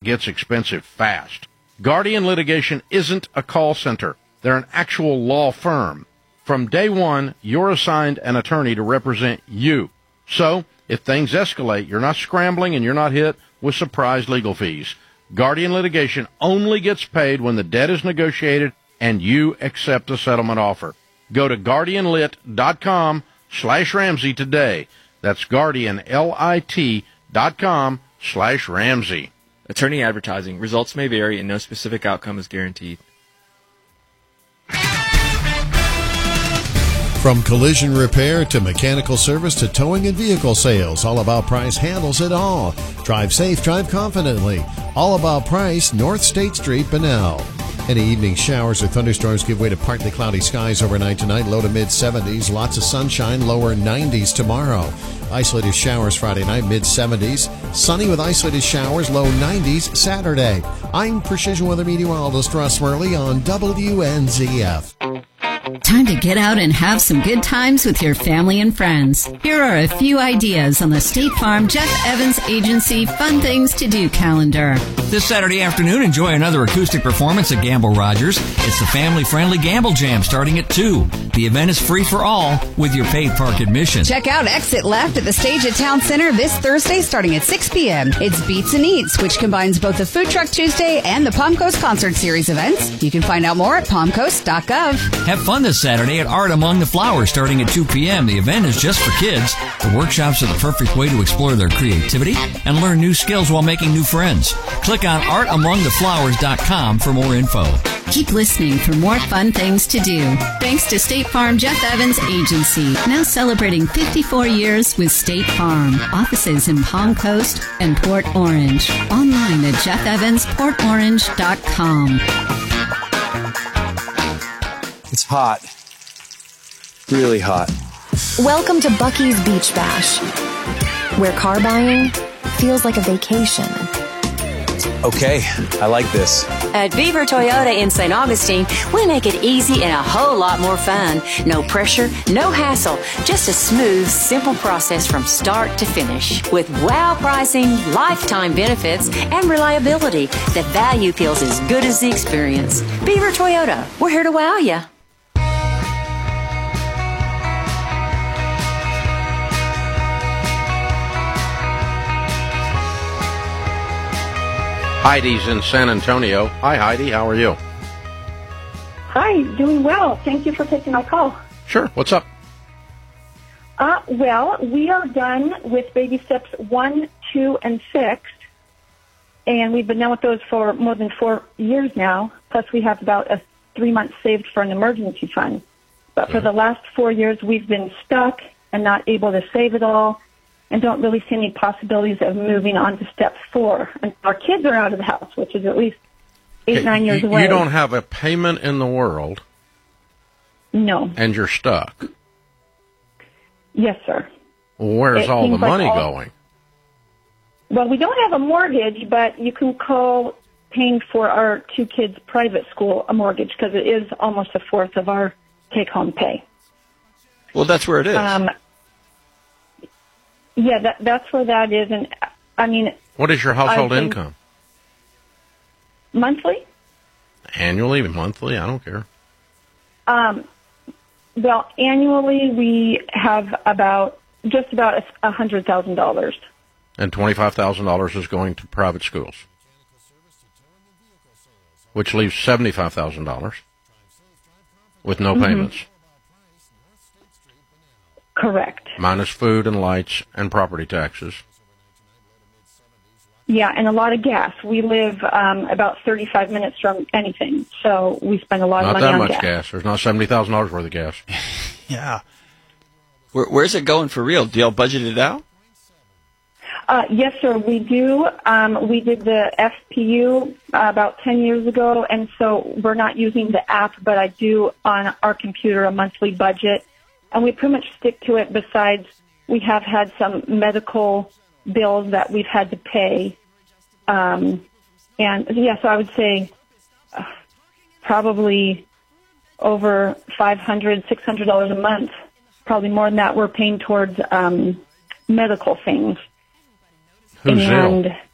gets expensive fast. Guardian Litigation isn't a call center. They're an actual law firm. From day one, you're assigned an attorney to represent you. So, if things escalate, you're not scrambling and you're not hit with surprise legal fees. Guardian Litigation only gets paid when the debt is negotiated and you accept a settlement offer. Go to guardianlit.com/Ramsey today. That's guardianlit.com/Ramsey. Attorney advertising. Results may vary and no specific outcome is guaranteed. From collision repair to mechanical service to towing and vehicle sales, All About Price handles it all. Drive safe, drive confidently. All About Price, North State Street, Bunnell. Any evening showers or thunderstorms give way to partly cloudy skies overnight tonight, low to mid-70s. Lots of sunshine, lower 90s tomorrow. Isolated showers Friday night, mid-70s. Sunny with isolated showers, low 90s Saturday. I'm Precision Weather Meteorologist Russ Worley on WNZF. Time to get out and have some good times with your family and friends. Here are a few ideas on the State Farm Jeff Evans Agency Fun Things to Do calendar. This Saturday afternoon, enjoy another acoustic performance at Gamble Rogers. It's the family-friendly Gamble Jam starting at 2. The event is free for all with your paid park admission. Check out Exit Left at the stage at Town Center this Thursday starting at 6 p.m. It's Beats and Eats, which combines both the Food Truck Tuesday and the Palm Coast Concert Series events. You can find out more at palmcoast.gov. Have fun this Saturday at Art Among the Flowers starting at 2 p.m. The event is just for kids. The workshops are the perfect way to explore their creativity and learn new skills while making new friends. Click on artamongtheflowers.com for more info. Keep listening for more fun things to do. Thanks to State Farm Jeff Evans Agency, now celebrating 54 years with State Farm. Offices in Palm Coast and Port Orange. Online at jeffevansportorange.com. It's hot. Really hot. Welcome to Buc-ee's Beach Bash, where car buying feels like a vacation. Okay, I like this. At Beaver Toyota in St. Augustine, we make it easy and a whole lot more fun. No pressure, no hassle, just a smooth, simple process from start to finish. With wow pricing, lifetime benefits, and reliability, the value feels as good as the experience. Beaver Toyota, we're here to wow you. Heidi's in San Antonio. Hi, Heidi. How are you? Hi, doing well. Thank you for taking my call. Sure. What's up? Well, we are done with baby steps 1, 2, and 6, and we've been done with those for more than 4 years now, plus we have about 3 months saved for an emergency fund. But for the last 4 years, we've been stuck and not able to save it all, and don't really see any possibilities of moving on to step 4. And our kids are out of the house, which is at least 8, 9 years away. You don't have a payment in the world. No. And you're stuck. Yes, sir. Where's all the money going? Well, we don't have a mortgage, but you can call paying for our 2 kids' private school a mortgage because it is almost a fourth of our take-home pay. Well, that's where it is. Yeah, that's where that is. And I mean, what is your household income? Monthly? Annually, monthly? I don't care. Well, annually we have just about $100,000. And $25,000 is going to private schools, which leaves $75,000 with no payments. Correct. Minus food and lights and property taxes. Yeah, and a lot of gas. We live about 35 minutes from anything, so we spend a lot of money on gas. Not that much gas. There's not $70,000 worth of gas. Yeah. Where's it going for real? Do y'all budget it out? Yes, sir, we do. We did the FPU about 10 years ago, and so we're not using the app, but I do on our computer a monthly budget. And we pretty much stick to it. Besides, we have had some medical bills that we've had to pay. And, yeah, so I would say probably over $500, $600 a month. Probably more than that we're paying towards medical things. Who's ill?